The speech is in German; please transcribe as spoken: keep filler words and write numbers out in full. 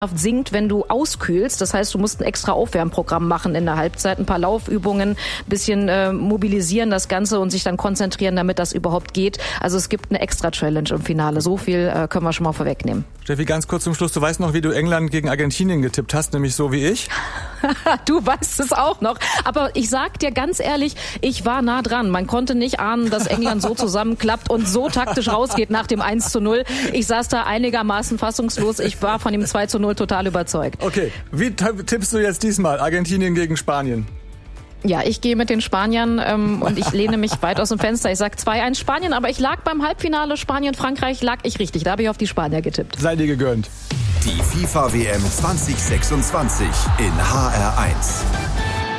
sinkt, wenn du auskühlst. Das heißt, du musst ein extra Aufwärmprogramm machen in der Halbzeit, ein paar Laufübungen, bisschen äh, mobilisieren das Ganze und sich dann konzentrieren, damit das überhaupt geht. Also es gibt eine Extra-Challenge im Finale. So viel äh, können wir schon mal vorwegnehmen. Steffi, ganz kurz zum Schluss. Du weißt noch, wie du England gegen Argentinien getippt hast, nämlich so wie ich? Du weißt es auch noch. Aber ich sag dir ganz ehrlich, ich war nah dran. Man konnte nicht ahnen, dass England so zusammenklappt und so taktisch rausgeht nach dem eins zu null. Ich saß da einigermaßen fassungslos. Ich war von dem zwei zu null total überzeugt. Okay, wie tippst du jetzt diesmal Argentinien gegen Spanien? Ja, ich gehe mit den Spaniern ähm, und ich lehne mich weit aus dem Fenster. Ich sag zwei eins Spanien, aber ich lag beim Halbfinale Spanien-Frankreich, lag ich richtig. Da habe ich auf die Spanier getippt. Sei dir gegönnt. Die FIFA W M zwanzig sechsundzwanzig in H R eins.